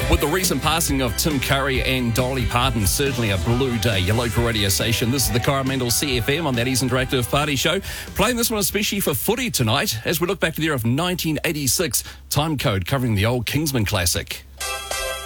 With the recent passing of Tim Curry and Dolly Parton, certainly a blue day. Your local radio station. This is the Coromandel CFM on that East Interactive Party Show. Playing this one especially for footy tonight as we look back to the year of 1986. Time Code covering the old Kingsman Classic.